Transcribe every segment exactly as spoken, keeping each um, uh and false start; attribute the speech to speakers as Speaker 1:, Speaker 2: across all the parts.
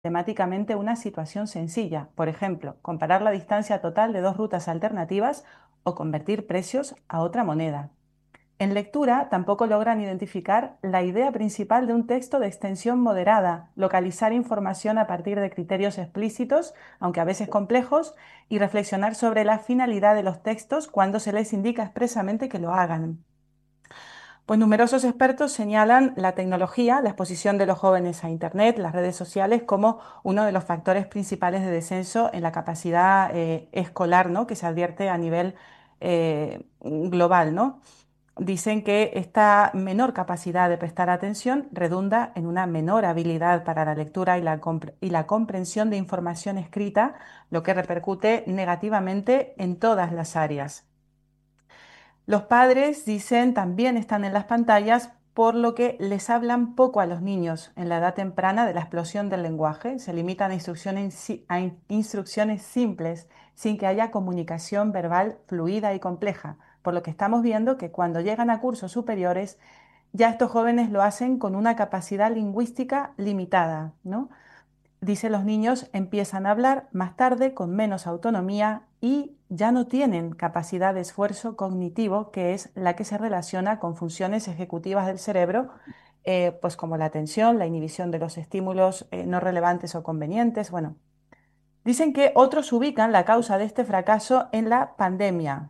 Speaker 1: temáticamente una situación sencilla, por ejemplo, comparar la distancia total de dos rutas alternativas o convertir precios a otra moneda. En lectura tampoco logran identificar la idea principal de un texto de extensión moderada, localizar información a partir de criterios explícitos, aunque a veces complejos, y reflexionar sobre la finalidad de los textos cuando se les indica expresamente que lo hagan. Pues numerosos expertos señalan la tecnología, la exposición de los jóvenes a Internet, las redes sociales, como uno de los factores principales de descenso en la capacidad eh, escolar, ¿no?, que se advierte a nivel eh, global, ¿no? Dicen que esta menor capacidad de prestar atención redunda en una menor habilidad para la lectura y la, y la comprensión de información escrita, lo que repercute negativamente en todas las áreas. Los padres, dicen, también están en las pantallas, por lo que les hablan poco a los niños en la edad temprana de la explosión del lenguaje. Se limitan a instrucciones, a instrucciones simples, sin que haya comunicación verbal fluida y compleja. Por lo que estamos viendo que cuando llegan a cursos superiores, ya estos jóvenes lo hacen con una capacidad lingüística limitada, ¿no? Dice, los niños empiezan a hablar más tarde con menos autonomía y ya no tienen capacidad de esfuerzo cognitivo, que es la que se relaciona con funciones ejecutivas del cerebro, eh, pues como la atención, la inhibición de los estímulos eh, no relevantes o convenientes. Bueno, dicen que otros ubican la causa de este fracaso en la pandemia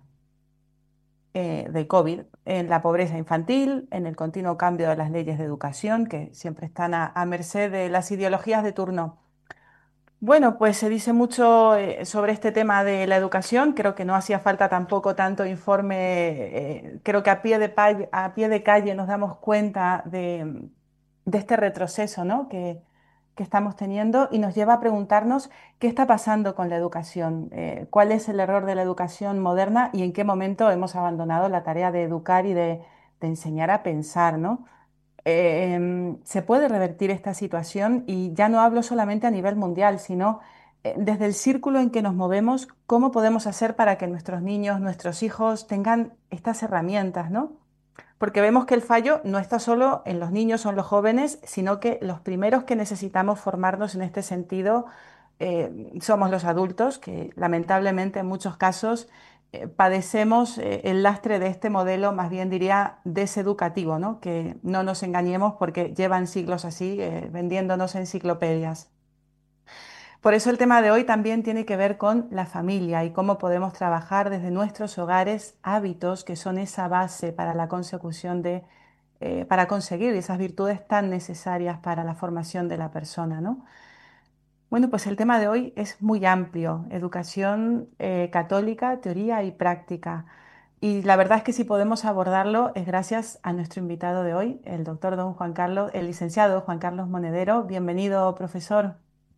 Speaker 1: eh, de COVID, en la pobreza infantil, en el continuo cambio de las leyes de educación, que siempre están a, a merced de las ideologías de turno. Bueno, pues se dice mucho eh, sobre este tema de la educación. Creo que no hacía falta tampoco tanto informe. Eh, creo que a pie de, pa- a pie de calle nos damos cuenta de, de este retroceso, ¿no?, que, que estamos teniendo y nos lleva a preguntarnos qué está pasando con la educación, eh, cuál es el error de la educación moderna y en qué momento hemos abandonado la tarea de educar y de, de enseñar a pensar, ¿no? Em, se puede revertir esta situación y ya no hablo solamente a nivel mundial, sino eh, desde el círculo en que nos movemos, cómo podemos hacer para que nuestros niños, nuestros hijos tengan estas herramientas, ¿no? Porque vemos que el fallo no está solo en los niños o en los jóvenes, sino que los primeros que necesitamos formarnos en este sentido eh, somos los adultos, que lamentablemente en muchos casos eh, padecemos eh, el lastre de este modelo, más bien diría deseducativo, ¿no? Que no nos engañemos porque llevan siglos así, eh, vendiéndonos enciclopedias. Por eso el tema de hoy también tiene que ver con la familia y cómo podemos trabajar desde nuestros hogares hábitos que son esa base para la consecución de, eh, para conseguir esas virtudes tan necesarias para la formación de la persona, ¿no? Bueno, pues el tema de hoy es muy amplio, educación eh, católica, teoría y práctica. Y la verdad es que si podemos abordarlo es gracias a nuestro invitado de hoy, el doctor don Juan Carlos, el licenciado Juan Carlos Monedero. Bienvenido, profesor.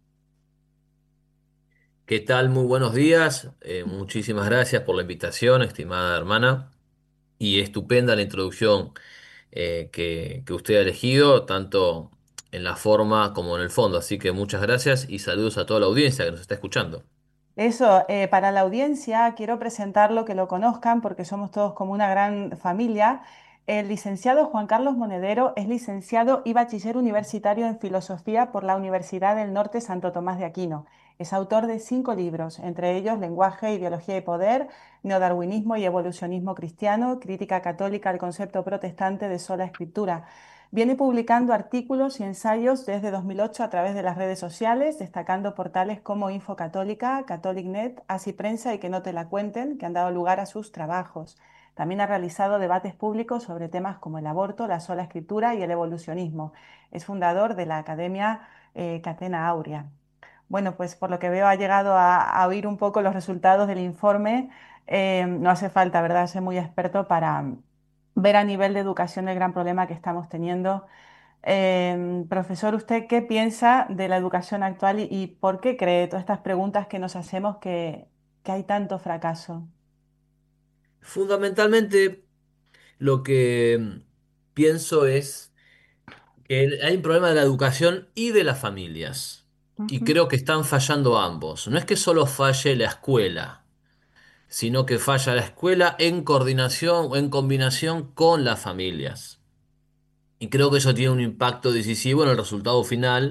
Speaker 2: ¿Qué tal? Muy buenos días. Eh, muchísimas gracias por la invitación, estimada hermana. Y estupenda la introducción eh, que, que usted ha elegido, tanto en la forma como en el fondo. Así que muchas gracias y saludos a toda la audiencia que nos está escuchando.
Speaker 1: Eso, eh, para la audiencia quiero presentarlo, que lo conozcan, porque somos todos como una gran familia. El licenciado Juan Carlos Monedero es licenciado y bachiller universitario en filosofía por la Universidad del Norte Santo Tomás de Aquino. Es autor de cinco libros, entre ellos Lenguaje, Ideología y Poder, Neodarwinismo y Evolucionismo Cristiano, Crítica Católica al concepto protestante de sola escritura. Viene publicando artículos y ensayos desde dos mil ocho a través de las redes sociales, destacando portales como Infocatólica, CatholicNet, Así Prensa y Que No Te La Cuenten, que han dado lugar a sus trabajos. También ha realizado debates públicos sobre temas como el aborto, la sola escritura y el evolucionismo. Es fundador de la Academia eh, Catena Aurea. Bueno, pues por lo que veo ha llegado a, a oír un poco los resultados del informe. Eh, no hace falta, ¿verdad?, ser muy experto para ver a nivel de educación el gran problema que estamos teniendo. Eh, profesor, ¿usted qué piensa de la educación actual y, y por qué cree todas estas preguntas que nos hacemos que, que hay tanto fracaso?
Speaker 2: Fundamentalmente, lo que mm, pienso es que hay un problema de la educación y de las familias. Y
Speaker 1: Ujú.
Speaker 2: creo que están fallando ambos. No es que solo falle la escuela, sino que falla la escuela en coordinación o en combinación con las familias. Y creo que eso tiene un impacto decisivo en el resultado final,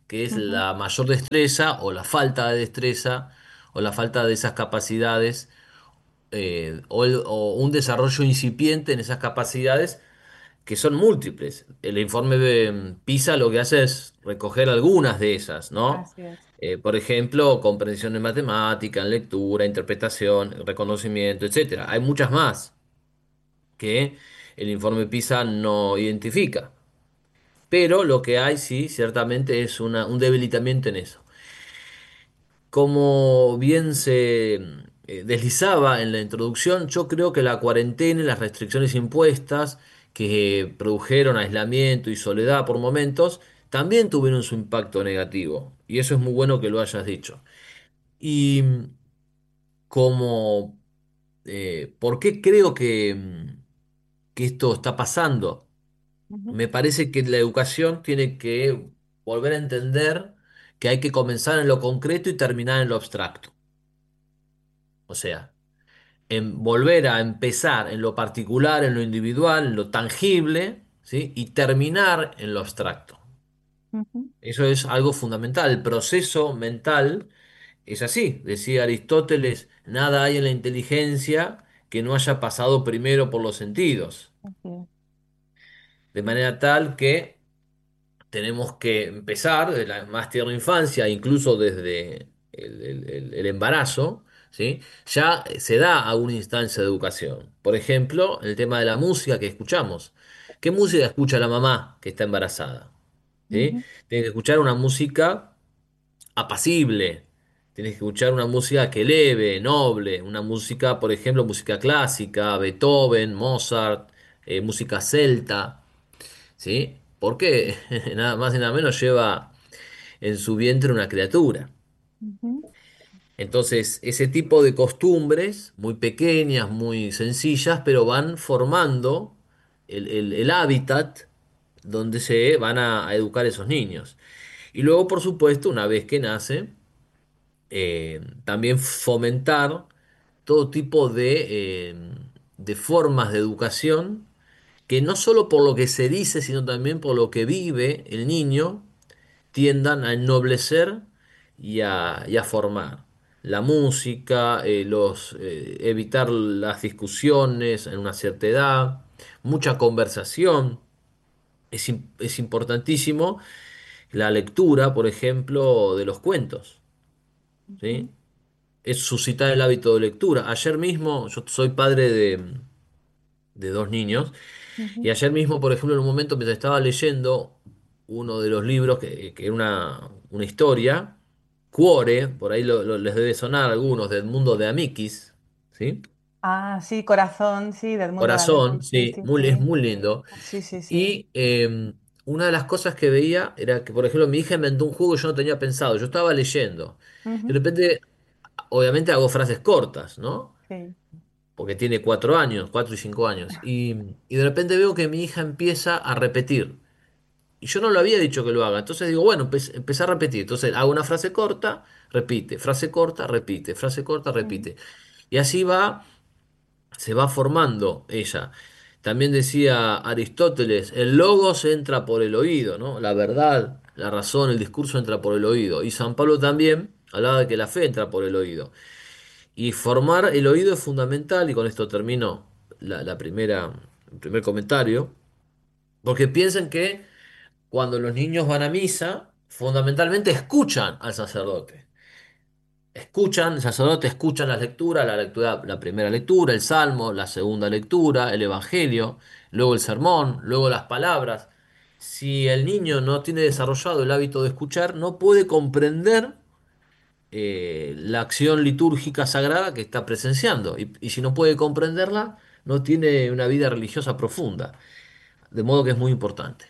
Speaker 2: que es
Speaker 1: Ujú.
Speaker 2: la mayor destreza o la falta de destreza o la falta de esas capacidades eh, o, el- o un desarrollo incipiente en esas capacidades que son múltiples. El informe de mm, PISA lo que hace es recoger algunas de esas, ¿no?
Speaker 1: Así es.
Speaker 2: Eh, por ejemplo, comprensión en matemática, en lectura, interpretación, reconocimiento, etcétera. Hay muchas más que el informe PISA no identifica. Pero lo que hay, sí, ciertamente es una- un debilitamiento en eso. Como bien se eh, deslizaba en la introducción, yo creo que la cuarentena y las restricciones impuestas que produjeron aislamiento y soledad por momentos, también tuvieron su impacto negativo. Y eso es muy bueno que lo hayas dicho. Y como, eh, ¿por qué creo que, mm, que esto está pasando?
Speaker 1: Ujú.
Speaker 2: Me parece que la educación tiene que volver a entender que hay que comenzar en lo concreto y terminar en lo abstracto. O sea, en volver a empezar en lo particular, en lo individual, en lo tangible, ¿sí? Y terminar en lo abstracto.
Speaker 1: Ujú.
Speaker 2: Eso es algo fundamental. El proceso mental es así. Decía Aristóteles, nada hay en la inteligencia que no haya pasado primero por los sentidos.
Speaker 1: Así es.
Speaker 2: De manera tal que tenemos que empezar desde la más tierna infancia, incluso desde el, el- el- el embarazo, ¿sí? Ya se da alguna instancia de educación. Por ejemplo, el tema de la música que escuchamos. ¿Qué música escucha la mamá que está embarazada? ¿Sí?
Speaker 1: Ujú.
Speaker 2: Tiene que escuchar una música apacible. Tienes que escuchar una música que eleve, noble, una música, por ejemplo, música clásica, Beethoven, Mozart, eh, música celta. ¿Sí? Porque nada más y nada menos lleva en su vientre una criatura.
Speaker 1: Ujú.
Speaker 2: Entonces, ese tipo de costumbres, muy pequeñas, muy sencillas, pero van formando el, el- el hábitat donde se van a, a educar esos niños. Y luego, por supuesto, una vez que nace, eh, también fomentar todo tipo de, eh, de formas de educación que no solo por lo que se dice, sino también por lo que vive el niño, tiendan a ennoblecer y a, y a formar. La música, eh, los, eh, evitar las discusiones en una cierta edad, mucha conversación. Es, im- es importantísimo la lectura, por ejemplo, de los cuentos,
Speaker 1: Ujú.
Speaker 2: ¿sí? Es suscitar el hábito de lectura. Ayer mismo, yo soy padre de, de dos niños. Y
Speaker 1: Ujú.
Speaker 2: ayer mismo, por ejemplo, en un momento mientras estaba leyendo uno de los libros, que, que era una, una historia, Cuore, por ahí lo- lo- les debe sonar algunos, del mundo de Amikis, ¿sí?
Speaker 1: Ah, sí, corazón, sí, del mundo de
Speaker 2: Corazón,
Speaker 1: Amicis, sí,
Speaker 2: sí,
Speaker 1: sí,
Speaker 2: muy, es
Speaker 1: sí.
Speaker 2: muy lindo.
Speaker 1: Sí, sí, sí.
Speaker 2: Y eh, una de las cosas que veía era que, por ejemplo, mi hija inventó un juego que yo no tenía pensado. Yo estaba leyendo. De
Speaker 1: Ujú.
Speaker 2: repente, obviamente hago frases cortas, ¿no?
Speaker 1: Sí.
Speaker 2: Porque tiene cuatro años, cuatro y cinco años. Y, y de repente veo que mi hija empieza a repetir. Y yo no lo había dicho que lo haga. Entonces digo, bueno, empe- empecé a repetir. Entonces hago una frase corta, repite, frase corta, repite, frase corta,
Speaker 1: Ujú.
Speaker 2: repite. Y así va, se va formando ella. También decía Aristóteles, el logos entra por el oído, ¿no? La verdad, la razón, el discurso entra por el oído. Y San Pablo también hablaba de que la fe entra por el oído. Y formar el oído es fundamental, y con esto termino la, la primera, el primer comentario, porque piensen que cuando los niños van a misa, fundamentalmente escuchan al sacerdote. Escuchan, el sacerdote escucha las lecturas, la lectura, la primera lectura, el salmo, la segunda lectura, el evangelio, luego el sermón, luego las palabras. Si el niño no tiene desarrollado el hábito de escuchar, no puede comprender eh, la acción litúrgica sagrada que está presenciando. Y, y si no puede comprenderla, no tiene una vida religiosa profunda. De modo que es muy importante.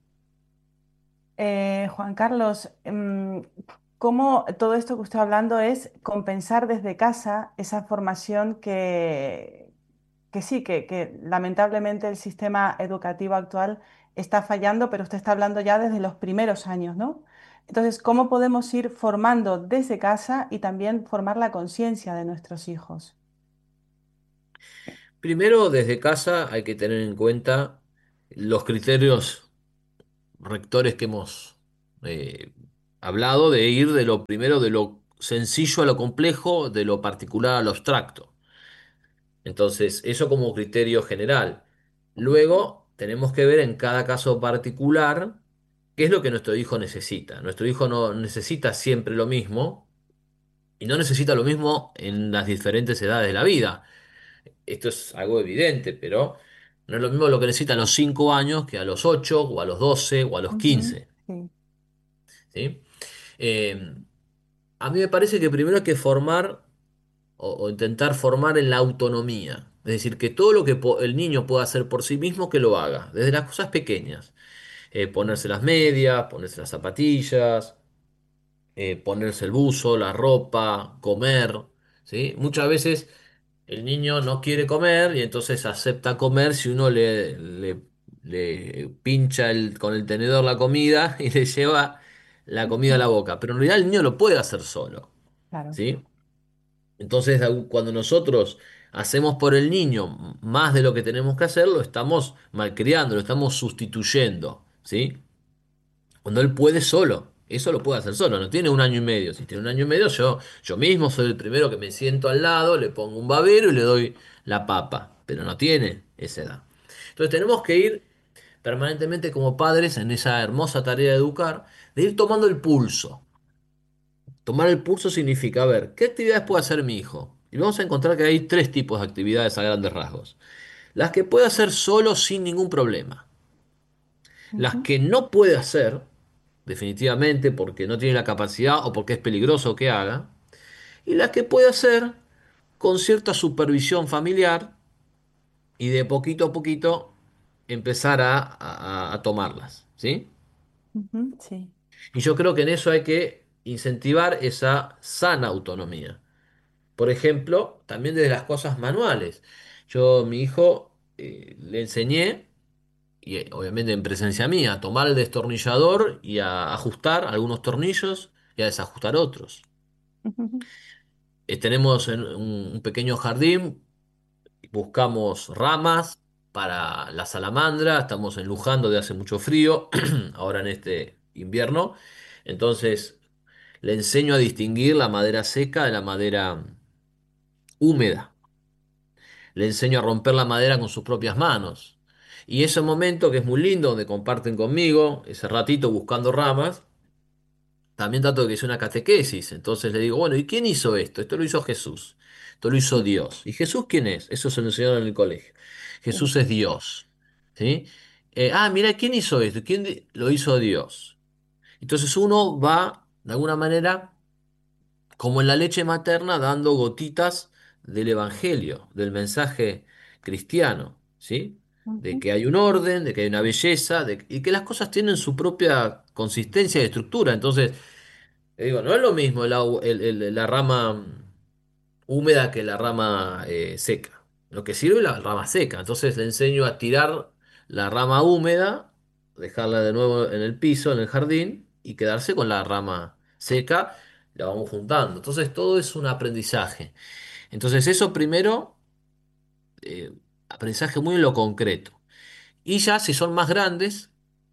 Speaker 1: Eh, Juan Carlos, mm, ¿cómo todo esto que estoy hablando es compensar desde casa esa formación que, que sí, que, que lamentablemente el sistema educativo actual está fallando, pero usted está hablando ya desde los primeros años, ¿no? Entonces, ¿cómo podemos ir formando desde casa y también formar la conciencia de nuestros hijos?
Speaker 2: Primero, desde casa hay que tener en cuenta los criterios rectores que hemos eh, hablado de ir de lo primero, de lo sencillo a lo complejo, de lo particular a lo abstracto. Entonces, eso como criterio general. Luego, tenemos que ver en cada caso particular qué es lo que nuestro hijo necesita. Nuestro hijo no necesita siempre lo mismo y no necesita lo mismo en las diferentes edades de la vida. Esto es algo evidente, pero no es lo mismo lo que necesita a los cinco años que a los ocho o a los doce o a los
Speaker 1: Ujú,
Speaker 2: quince.
Speaker 1: sí.
Speaker 2: ¿Sí? Eh, a mí me parece que primero hay que formar o, o intentar formar en la autonomía. Es decir, que todo lo que po- el niño pueda hacer por sí mismo, que lo haga, desde las cosas pequeñas. Eh, ponerse las medias, ponerse las zapatillas, eh, ponerse el buzo, la ropa, comer, ¿sí? Muchas veces el niño no quiere comer y entonces acepta comer si uno le, le, le pincha el- con el tenedor la comida y le lleva la comida a
Speaker 1: Ujú,
Speaker 2: la boca. Pero en realidad el niño lo puede hacer solo,
Speaker 1: claro.
Speaker 2: ¿sí? Entonces, au- cuando nosotros hacemos por el niño más de lo que tenemos que hacer, lo estamos malcriando, lo estamos sustituyendo, ¿sí? Cuando él puede solo, eso lo puede hacer solo, no tiene un año y medio. Si tiene un año y medio, yo, yo mismo soy el primero que me siento al lado, le pongo un babero y le doy la papa, pero no tiene esa edad. Entonces, tenemos que ir permanentemente como padres en esa hermosa tarea de educar, de ir tomando el pulso. Tomar el pulso significa ver qué actividades puede hacer mi hijo. Y vamos a encontrar que hay tres tipos de actividades a grandes rasgos. Las que puede hacer solo sin ningún problema. Las
Speaker 1: Ujú,
Speaker 2: que no puede hacer, definitivamente porque no tiene la capacidad o porque es peligroso que haga. Y las que puede hacer con cierta supervisión familiar y de poquito a poquito empezar a, a- a tomarlas. ¿Sí?
Speaker 1: ujú, sí.
Speaker 2: Y yo creo que en eso hay que incentivar esa sana autonomía. Por ejemplo, también desde las cosas manuales. Yo, mi hijo, eh, le enseñé, y eh, obviamente en presencia mía, a tomar el destornillador y a ajustar algunos tornillos y a desajustar otros.
Speaker 1: Ujú,
Speaker 2: Eh, tenemos en- un, un pequeño jardín, buscamos ramas para la salamandra, estamos en Luján donde hace mucho frío, ahora en este invierno. Entonces, le enseño a distinguir la madera seca de la madera húmeda. Le enseño a romper la madera con sus propias manos. Y ese momento que es muy lindo, donde comparten conmigo, ese ratito buscando ramas, también trato de que sea una catequesis. Entonces le digo, bueno, ¿y quién hizo esto? Esto lo hizo Jesús. Esto lo hizo
Speaker 1: ujú,
Speaker 2: Dios. ¿Y Jesús quién es? Eso se lo enseñaron en el colegio.
Speaker 1: sí.
Speaker 2: Jesús es Dios. ¿Sí? Eh, ah, mira, ¿quién hizo esto? ¿Quién di- lo hizo Dios? Entonces uno va, de alguna manera, como en la leche materna, dando gotitas del evangelio, del mensaje cristiano, ¿sí? De
Speaker 1: Ujú,
Speaker 2: que hay un orden, de que hay una belleza, de- y que las cosas tienen su propia consistencia y estructura. Entonces, eh, digo, no es lo mismo el agu- el- el- la rama húmeda que la rama eh, seca. Lo que sirve es la rama seca. Entonces le enseño a tirar la rama húmeda, dejarla de nuevo en el piso, en el jardín, y quedarse con la rama seca. La vamos juntando. Entonces todo es un aprendizaje. Entonces eso primero, eh, aprendizaje muy en lo concreto. Y ya si son más grandes,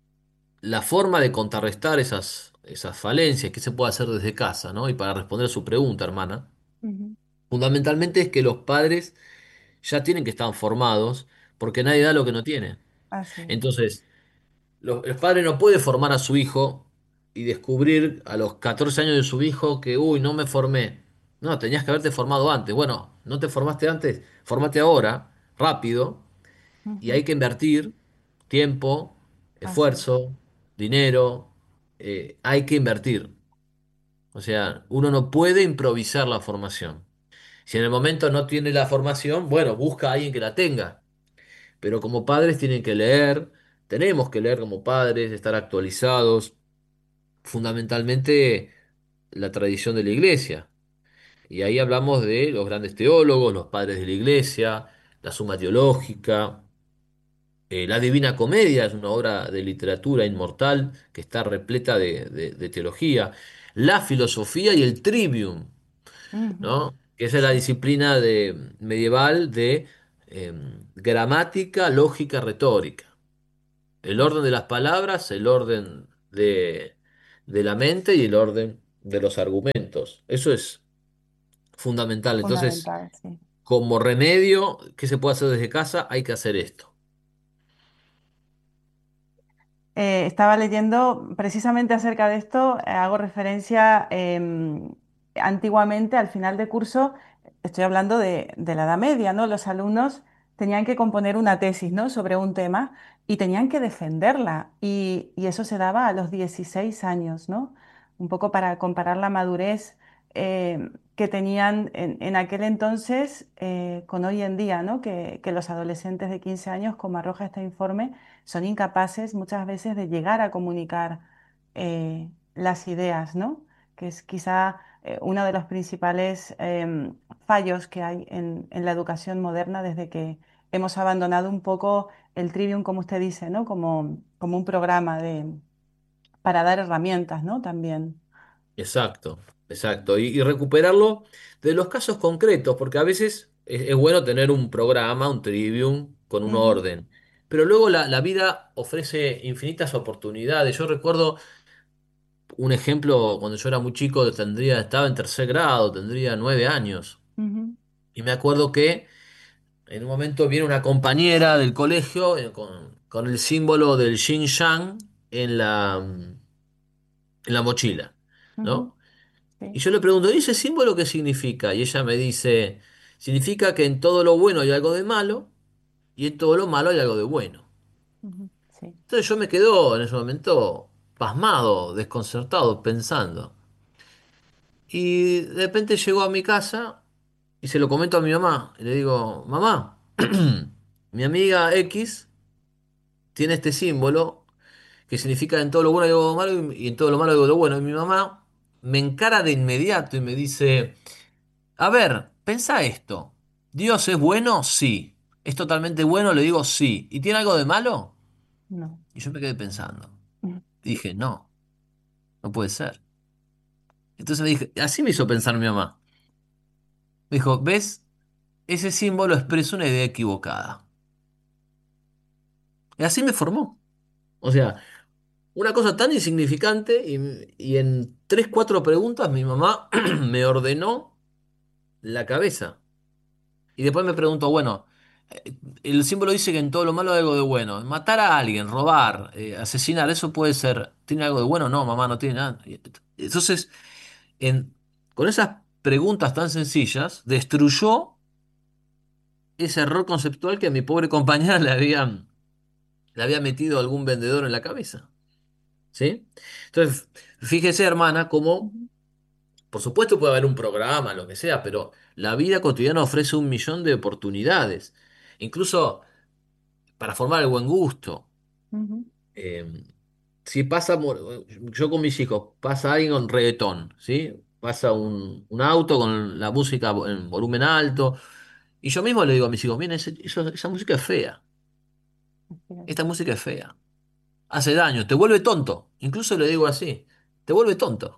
Speaker 2: la forma de contrarrestar esas, esas falencias que se puede hacer desde casa, ¿no? Y para responder a su pregunta, hermana,
Speaker 1: ujú,
Speaker 2: fundamentalmente es que los padres ya tienen que estar formados porque nadie da lo que no tiene.
Speaker 1: así es.
Speaker 2: Entonces, lo- el padre no puede formar a su hijo y descubrir a los catorce años de su hijo que, uy, no me formé. No, tenías que haberte formado antes. Bueno, no te formaste antes, formate ahora, rápido, y
Speaker 1: Ujú,
Speaker 2: hay que invertir tiempo,
Speaker 1: así es.
Speaker 2: esfuerzo, dinero, eh, hay que invertir. O sea, uno no puede improvisar la formación. Si en el momento no tiene la formación, bueno, busca a alguien que la tenga. Pero como padres tienen que leer, tenemos que leer como padres, estar actualizados, fundamentalmente la tradición de la iglesia. Y ahí hablamos de los grandes teólogos, los padres de la iglesia, la Suma Teológica, eh, la Divina Comedia es una obra de literatura inmortal que está repleta de, de- de teología, la filosofía y el trivium,
Speaker 1: Ujú,
Speaker 2: ¿no? Que esa es la
Speaker 1: sí.
Speaker 2: disciplina de, medieval de em, gramática, lógica, retórica. El orden de las palabras, el orden de, de la mente y el orden de los argumentos. Eso es fundamental. Entonces,
Speaker 1: Fundamental, sí.
Speaker 2: como remedio, ¿qué se puede hacer desde casa? Hay que hacer esto.
Speaker 1: Eh, estaba leyendo precisamente acerca de esto, eh, hago referencia em, antiguamente al final de curso, estoy hablando de, de la Edad Media, ¿no? Los alumnos tenían que componer una tesis, ¿no? Sobre un tema y tenían que defenderla y, y eso se daba a los dieciséis años, ¿no? Un poco para comparar la madurez eh, que tenían en, en aquel entonces eh, con hoy en día, ¿no? Que, que los adolescentes de quince años, como arroja este informe, son incapaces muchas veces de llegar a comunicar eh, las ideas, ¿no? Que es quizá eh, uno de los principales em, fallos que hay en, en la educación moderna desde que hemos abandonado un poco el Trivium, como usted dice, ¿no? Como, como un programa de, para dar herramientas, ¿no? También.
Speaker 2: Exacto, exacto. Y, y recuperarlo de los casos concretos, porque a veces es, es bueno tener un programa, un trivium con un
Speaker 1: Ujú,
Speaker 2: orden, pero luego la, la vida ofrece infinitas oportunidades. Yo recuerdo un ejemplo cuando yo era muy chico, tendría, estaba en tercer grado, tendría nueve años,
Speaker 1: ujú,
Speaker 2: y me acuerdo que en un momento viene una compañera del colegio eh, con, con el símbolo del yin yang en la, en la mochila,
Speaker 1: ujú,
Speaker 2: ¿no? Y
Speaker 1: sí,
Speaker 2: yo le pregunto, ¿y ese símbolo qué significa? Y ella me dice, significa que en todo lo bueno hay algo de malo y en todo lo malo hay algo de bueno.
Speaker 1: ujú, sí,
Speaker 2: Entonces yo me quedo en ese momento pasmado, desconcertado, pensando. Y de repente llego a mi casa y se lo comento a mi mamá. Y le digo, mamá, mi amiga X tiene este símbolo que significa en todo lo bueno hay algo malo y en todo lo malo hay algo de bueno. Y mi mamá me encara de inmediato y me dice... A ver, pensá esto. ¿Dios es bueno? Sí. ¿Es totalmente bueno? Le digo sí. ¿Y tiene algo de malo?
Speaker 1: no.
Speaker 2: Y yo me quedé pensando. Dije, no, no puede ser. Entonces me dije, así me hizo pensar mi mamá. Me dijo, ¿ves? Ese símbolo expresa una idea equivocada. Y así me formó. O sea, una cosa tan insignificante y, y en tres, cuatro preguntas mi mamá me ordenó la cabeza. Y después me pregunto, bueno, eh, el símbolo dice que en todo lo malo hay algo de bueno. Matar a alguien, robar, eh, asesinar, eso puede ser. ¿Tiene algo de bueno? No, mamá, no tiene nada. Entonces, en- con esas preguntas tan sencillas, destruyó ese error conceptual que a mi pobre compañera le había, le había metido algún vendedor en la cabeza. ¿Sí? Entonces, fíjese, hermana, cómo,
Speaker 1: Ujú,
Speaker 2: por supuesto, puede haber un programa, lo que sea, pero la vida cotidiana ofrece un millón de oportunidades. Incluso para formar el buen gusto.
Speaker 1: ujú,
Speaker 2: Eh, si pasa, mo- yo con mis hijos, pasa alguien con reggaetón, ¿sí? Pasa un, un auto con la música en volumen alto, y yo mismo le digo a mis hijos, miren, ese- eso- esa música es fea,
Speaker 1: así es.
Speaker 2: esta música es fea, hace daño, te vuelve tonto, incluso le digo así, te vuelve tonto.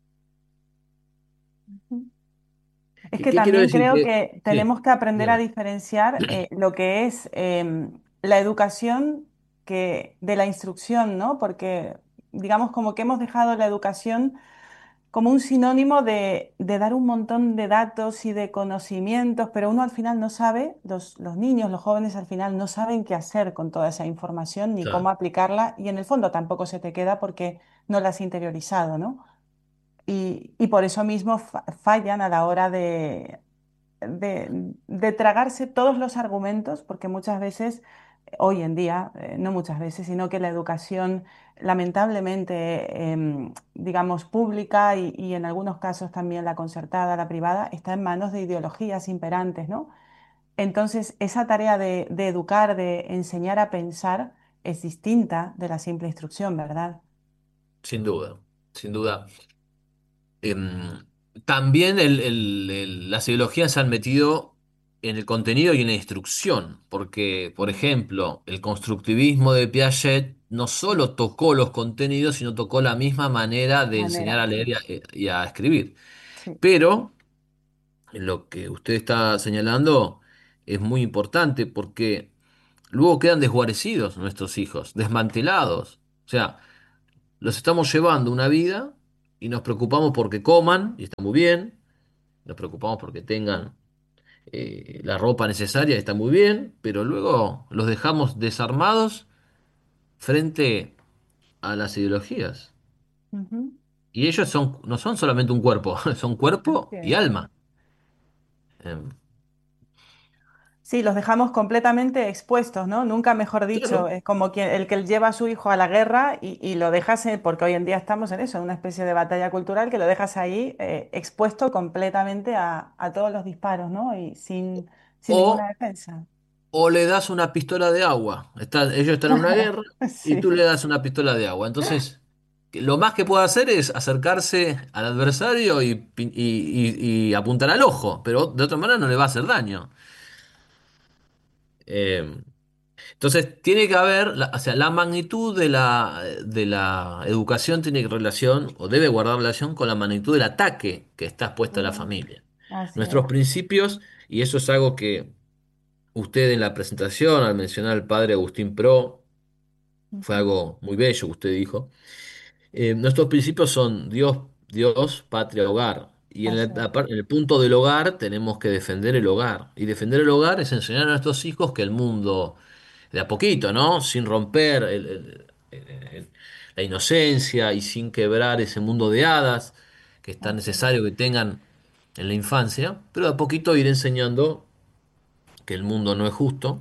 Speaker 1: Ujú. Es
Speaker 2: ¿Qué,
Speaker 1: que
Speaker 2: qué quiero
Speaker 1: también
Speaker 2: decir?
Speaker 1: creo
Speaker 2: Que,
Speaker 1: que
Speaker 2: sí,
Speaker 1: tenemos que aprender a
Speaker 2: dígame.
Speaker 1: diferenciar eh, lo que es em, la educación que, de la instrucción, ¿no? Porque digamos como que hemos dejado la educación como un sinónimo de, de dar un montón de datos y de conocimientos, pero uno al final no sabe, los, los niños, los jóvenes al final no saben qué hacer con toda esa información ni cómo
Speaker 2: Claro,
Speaker 1: aplicarla y en el fondo tampoco se te queda porque no la has interiorizado, ¿no? Y, y por eso mismo fa- fallan a la hora de, de, de tragarse todos los argumentos, porque muchas veces, hoy en día, eh, no muchas veces, sino que la educación, lamentablemente, em, digamos, pública y, y en algunos casos también la concertada, la privada, está en manos de ideologías imperantes, ¿no? Entonces, esa tarea de, de educar, de enseñar a pensar, es distinta de la simple instrucción, ¿verdad?
Speaker 2: sin duda, sin duda. Em, también el- el- el- las ideologías se han metido en el contenido y en la instrucción, porque, por
Speaker 1: Mm.
Speaker 2: ejemplo, el constructivismo de Piaget no solo tocó los contenidos, sino tocó la misma manera de enseñar
Speaker 1: Manera,
Speaker 2: a
Speaker 1: sí,
Speaker 2: leer y a, y a escribir.
Speaker 1: sí.
Speaker 2: Pero lo que usted está señalando es muy importante porque luego quedan desguarecidos nuestros hijos, desmantelados. O sea, los estamos llevando una vida y nos preocupamos porque coman, y está muy bien, nos preocupamos porque tengan eh, la ropa necesaria, está muy bien, pero luego los dejamos desarmados frente a las ideologías.
Speaker 1: Ujú.
Speaker 2: Y ellos son, no son solamente un cuerpo, son
Speaker 1: Así
Speaker 2: cuerpo y
Speaker 1: es.
Speaker 2: alma. Em,
Speaker 1: Sí, los dejamos completamente expuestos, ¿no? Nunca mejor dicho,
Speaker 2: claro.
Speaker 1: es como quien, el que lleva a su hijo a la guerra y, y lo dejas, eh, porque hoy en día estamos en eso, en una especie de batalla cultural que lo dejas ahí eh, expuesto completamente a, a todos los disparos, ¿no? Y sin, sin ninguna
Speaker 2: O,
Speaker 1: defensa.
Speaker 2: o le das una pistola de agua. Está- ellos están en una guerra y tú
Speaker 1: Sí,
Speaker 2: le das una pistola de agua. Entonces, que lo más que puede hacer es acercarse al adversario y, pin- y- y- y apuntar al ojo, pero de otra manera no le va a hacer daño. Em, Entonces, tiene que haber, la- o sea, la magnitud de la, de la educación tiene relación, o debe guardar relación con la magnitud del ataque que está expuesta a la
Speaker 1: ujú,
Speaker 2: familia.
Speaker 1: así es.
Speaker 2: Nuestros principios, y eso es algo que usted en la presentación, al mencionar al padre Agustín Pro, fue
Speaker 1: Ujú,
Speaker 2: algo muy bello que usted dijo. Eh, nuestros principios son Dios, Dios, patria, hogar. Y en
Speaker 1: así
Speaker 2: el,
Speaker 1: es.
Speaker 2: apar- en el punto del hogar tenemos que defender el hogar. Y defender el hogar es enseñar a nuestros hijos que el mundo, de a poquito, ¿no? Sin romper el- el- el- el- la inocencia y sin quebrar ese mundo de hadas que es tan
Speaker 1: Así es.
Speaker 2: necesario que tengan en la infancia, pero de a poquito ir enseñando que el mundo no es justo,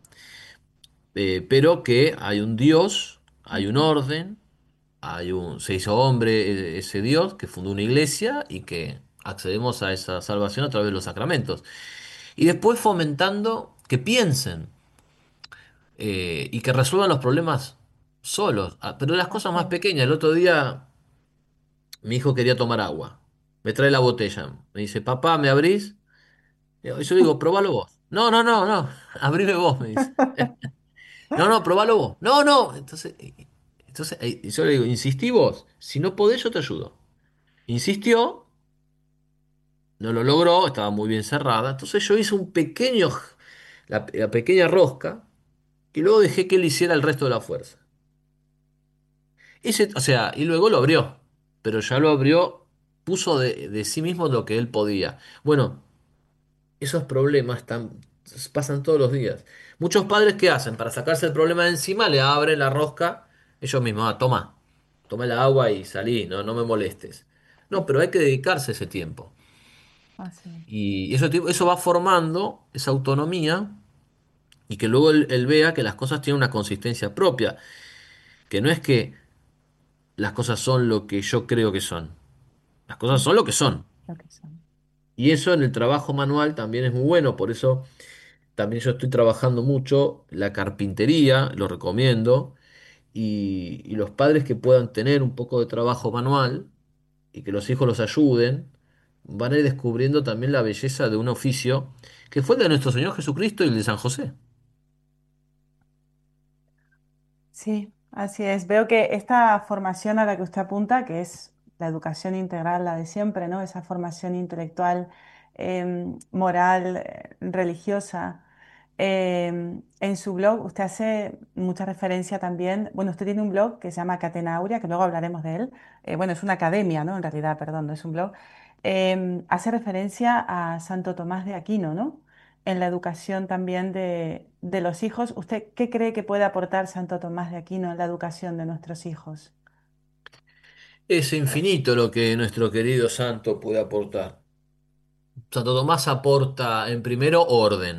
Speaker 2: eh, pero que hay un Dios, hay un
Speaker 1: Ujú,
Speaker 2: orden. Hay un, se hizo hombre eh, ese Dios que fundó una iglesia y que accedemos a esa salvación a través de los sacramentos. Y después fomentando que piensen eh, y que resuelvan los problemas solos. Ah, pero las cosas
Speaker 1: así
Speaker 2: más
Speaker 1: es.
Speaker 2: pequeñas. El otro día mi hijo quería tomar agua. Me trae la botella. Me dice, papá, ¿me abrís? Y yo digo, probalo vos. No, no, no, no. Abrime vos, me dice. No, no, probalo vos. No, no. Entonces, eh, entonces eh, yo le digo, insistí vos. Si no podés, yo te ayudo. Insistió, no lo logró, estaba muy bien cerrada. Entonces yo hice un pequeño, la, la pequeña rosca y luego dejé que él hiciera el resto de la fuerza. Ese, o sea, y luego lo abrió, pero ya lo abrió, puso de, de sí mismo lo que él podía. Bueno, esos problemas están, pasan todos los días. Muchos padres, ¿qué hacen? Para sacarse el problema de encima, le abren la rosca ellos mismos. Ah, toma, toma el agua y salí, no, no me molestes. No, pero hay que dedicarse ese tiempo.
Speaker 1: Así es.
Speaker 2: Y eso, tipo- eso va formando esa autonomía y que luego él, él vea que las cosas tienen una consistencia propia, que no es que las cosas son lo que yo creo que son, las cosas son
Speaker 1: Ujú,
Speaker 2: lo que son.
Speaker 1: lo que son.
Speaker 2: Y eso en el trabajo manual también es muy bueno, por eso también yo estoy trabajando mucho la carpintería, lo recomiendo, y, y los padres que puedan tener un poco de trabajo manual y que los hijos los ayuden, van a ir descubriendo también la belleza de un oficio que fue el de nuestro Señor Jesucristo y el de San José.
Speaker 1: Sí, así es. Veo que esta formación a la que usted apunta, que es la educación integral, la de siempre, ¿no? Esa formación intelectual, em, moral, eh, religiosa. Em, en su blog usted hace mucha referencia también, bueno, usted tiene un blog que se llama Catena Aurea, que luego hablaremos de él. Eh, bueno, es una academia, ¿no? En realidad, perdón, no es un blog. Em, hace referencia a Santo Tomás de Aquino, ¿no? En la educación también de, de los hijos. ¿Usted qué cree que puede aportar Santo Tomás de Aquino en la educación de nuestros hijos?
Speaker 2: Es infinito lo que nuestro querido santo puede aportar. Santo Tomás aporta, en primero, orden.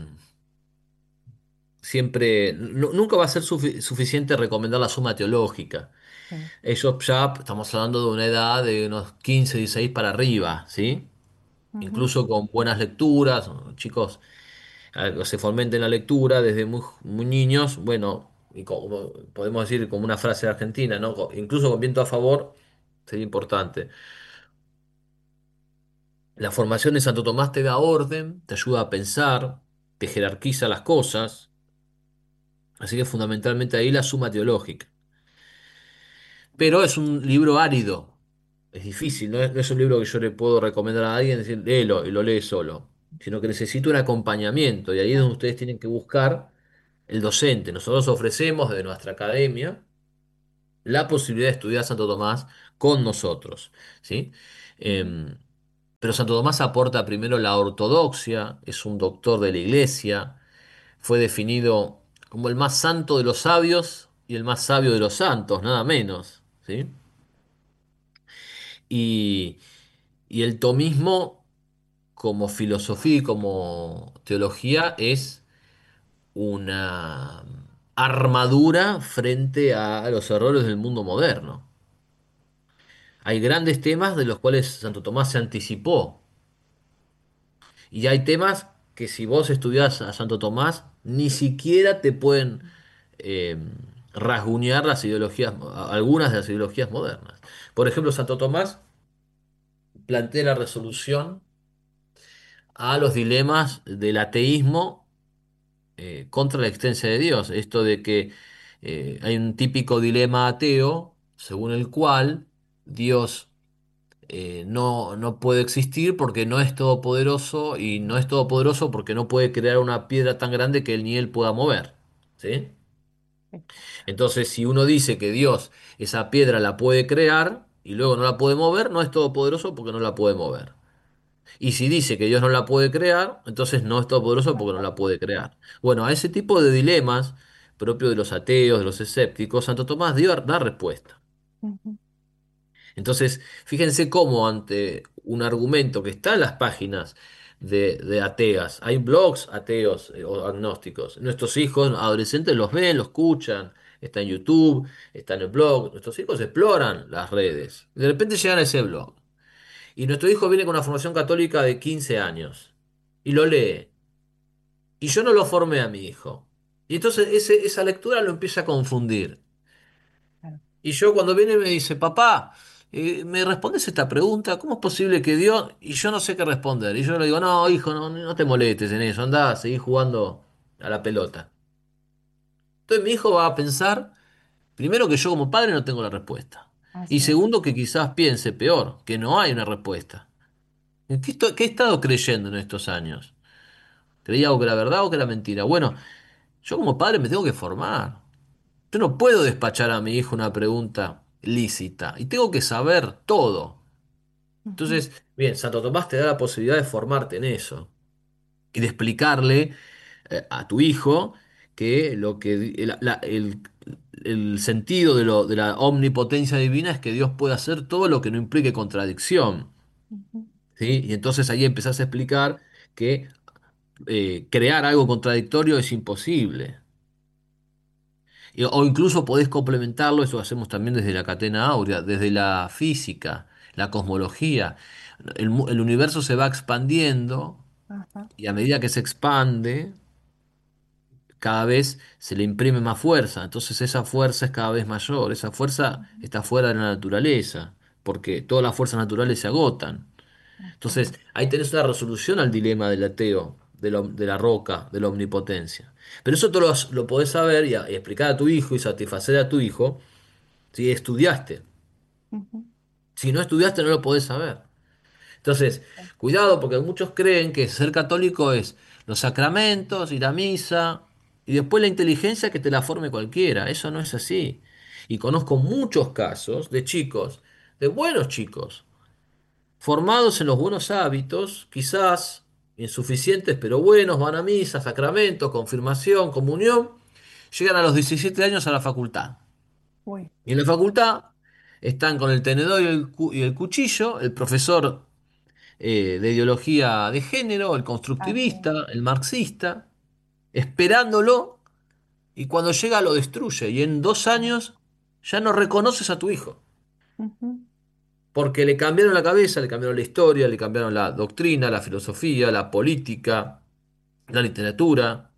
Speaker 2: Siempre, nu- nunca va a ser sufi- suficiente recomendar la suma teológica.
Speaker 1: Sí.
Speaker 2: Eso ya estamos hablando de una edad de unos quince dieciséis para arriba, ¿sí?
Speaker 1: Ujú.
Speaker 2: Incluso con buenas lecturas, chicos, algo se fomenten la lectura desde muy, muy niños, bueno, y como podemos decir como una frase argentina, ¿no? Co- Incluso con viento a favor, sería importante. La formación de Santo Tomás te da orden, te ayuda a pensar, te jerarquiza las cosas, así que fundamentalmente ahí la suma teológica. Pero es un libro árido, es difícil, no es, no es un libro que yo le puedo recomendar a alguien, decir, léelo y lo lee solo, sino que necesita un acompañamiento y ahí es donde
Speaker 1: Claro.
Speaker 2: ustedes tienen que buscar el docente. Nosotros ofrecemos de nuestra academia la posibilidad de estudiar Santo Tomás con nosotros, ¿sí?
Speaker 1: Ujú.
Speaker 2: Em, pero Santo Tomás aporta primero la ortodoxia, es un doctor de la Iglesia, fue definido como el más santo de los sabios y el más sabio de los santos, nada menos, ¿sí? Y, y el tomismo como filosofía y como teología es una armadura frente a los errores del mundo moderno. Hay grandes temas de los cuales Santo Tomás se anticipó. Y hay temas que si vos estudiás a Santo Tomás, ni siquiera te pueden eh, rasguñar las ideologías, algunas de las ideologías modernas. Por ejemplo, Santo Tomás plantea la resolución a los dilemas del ateísmo eh, contra la existencia de Dios. Esto de que eh, hay un típico dilema ateo según el cual Dios eh, no, no puede existir porque no es todopoderoso y no es todopoderoso porque no puede crear una piedra tan grande que él ni él pueda mover. ¿Sí? Entonces, si uno dice que Dios esa piedra la puede crear y luego no la puede mover, no es todopoderoso porque no la puede mover. Y si dice que Dios no la puede crear, entonces no es todopoderoso porque no la puede crear. Bueno, a ese tipo de dilemas propios de los ateos, de los escépticos, Santo Tomás dio da respuesta.
Speaker 1: Ujú.
Speaker 2: Entonces, fíjense cómo ante un argumento que está en las páginas de, de ateas, hay blogs ateos eh, o agnósticos. Nuestros hijos adolescentes los ven, los escuchan, está en YouTube, está en el blog. Nuestros hijos exploran las redes. De repente llegan a ese blog. Y nuestro hijo viene con una formación católica de quince años y lo lee. Y yo no lo formé a mi hijo. Y entonces ese- esa lectura lo empieza a confundir.
Speaker 1: Claro.
Speaker 2: Y yo cuando viene y me dice, papá, eh, ¿me respondes esta pregunta? ¿Cómo es posible que Dios? Y yo no sé qué responder. Y yo le digo, no, hijo, no, no te molestes en eso, andá, seguí jugando a la pelota. Entonces mi hijo va a pensar, primero, que yo como padre no tengo la respuesta. Y
Speaker 1: Así es.
Speaker 2: segundo, que quizás piense peor, que no hay una respuesta. ¿En ¿Qué, esto- qué he estado creyendo en estos años? ¿Creía algo que era verdad o que era mentira? Bueno, yo como padre me tengo que formar. Yo no puedo despachar a mi hijo una pregunta lícita y tengo que saber todo.
Speaker 1: Ujú.
Speaker 2: Entonces, bien, Santo Tomás te da la posibilidad de formarte en eso y de explicarle eh, a tu hijo que lo que di- el, la- el- el sentido de, lo, de la omnipotencia divina es que Dios puede hacer todo lo que no implique contradicción.
Speaker 1: Ujú.
Speaker 2: ¿Sí? Y entonces ahí empezás a explicar que eh, crear algo contradictorio es imposible. Y- O incluso podés complementarlo, eso hacemos también desde la catena áurea, desde la física, la cosmología. El, mu- el universo se va expandiendo
Speaker 1: Ajá.
Speaker 2: y a medida que se expande, cada vez se le imprime más fuerza. Entonces esa fuerza es cada vez mayor. Esa fuerza
Speaker 1: Ujú.
Speaker 2: está fuera de la naturaleza, porque todas las fuerzas naturales se agotan.
Speaker 1: Así
Speaker 2: Entonces
Speaker 1: es.
Speaker 2: ahí tenés una resolución al dilema del ateo, de, la- de la roca, de la omnipotencia. Pero eso te lo, lo podés saber y, a- y explicar a tu hijo y satisfacer a tu hijo si estudiaste.
Speaker 1: Ujú.
Speaker 2: Si no estudiaste, no lo podés saber. Entonces, cuidado, porque muchos creen que ser católico es los sacramentos y la misa, y después la inteligencia que te la forme cualquiera. Eso no es así. Y conozco muchos casos de chicos, de buenos chicos, formados en los buenos hábitos, quizás insuficientes, pero buenos, van a misa, sacramentos, confirmación, comunión, llegan a los diecisiete años a la facultad.
Speaker 1: Uy.
Speaker 2: Y en la facultad están con el tenedor y el, cu- y el cuchillo, el profesor eh, de ideología de género, el
Speaker 1: Así es.
Speaker 2: constructivista, el marxista, esperándolo y cuando llega lo destruye. Y en dos
Speaker 1: Claro.
Speaker 2: años ya no reconoces a tu hijo,
Speaker 1: Ujú.
Speaker 2: porque le cambiaron la cabeza, le cambiaron la historia, le cambiaron la doctrina, la filosofía, la política, la literatura,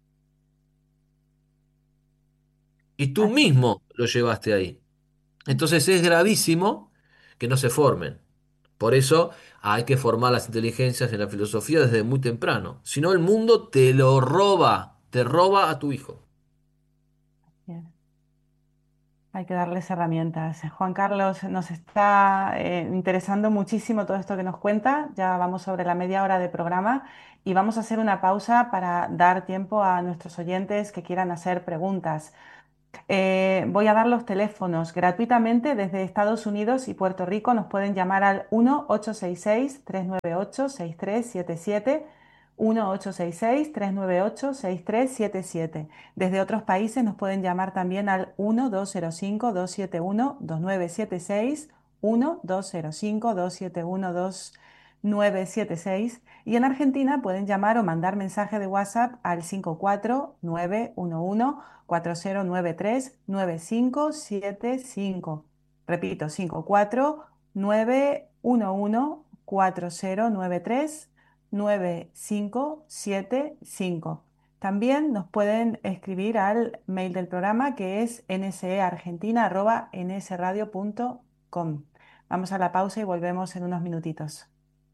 Speaker 2: y tú
Speaker 1: Así es.
Speaker 2: mismo lo llevaste ahí.
Speaker 1: Ujú.
Speaker 2: Entonces es gravísimo que no se formen. Por eso hay que formar las inteligencias en la filosofía desde muy temprano. Si no, el mundo te lo roba, te roba a tu hijo.
Speaker 1: Bien. Hay que darles herramientas. Juan Carlos, nos está eh, interesando muchísimo todo esto que nos cuenta. Ya vamos sobre la media hora de programa y vamos a hacer una pausa para dar tiempo a nuestros oyentes que quieran hacer preguntas. Eh, voy a dar los teléfonos gratuitamente desde Estados Unidos y Puerto Rico. Nos pueden llamar al uno ocho seis seis, tres nueve ocho, seis tres siete siete, uno ocho seis seis, tres nueve ocho, seis tres siete siete. Desde otros países nos pueden llamar también al uno dos cero cinco, dos siete uno, dos nueve siete seis, uno dos cero cinco, dos siete uno, dos nueve siete seis. Y en Argentina pueden llamar o mandar mensaje de WhatsApp al cinco cuatro nueve uno uno, cuatro cero nueve tres, nueve cinco siete cinco. Repito, cinco cuatro nueve uno uno, cuatro cero nueve tres, nueve cinco siete cinco. También nos pueden escribir al mail del programa, que es nseargentina arroba nsradio punto com. Vamos a la pausa y volvemos en unos minutitos.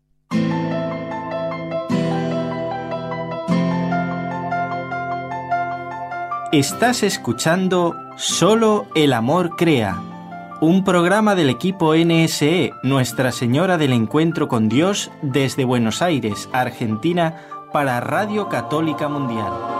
Speaker 3: Estás escuchando Solo el amor crea, un programa del equipo N S E, Nuestra Señora del Encuentro con Dios, desde Buenos Aires, Argentina, para Radio Católica Mundial.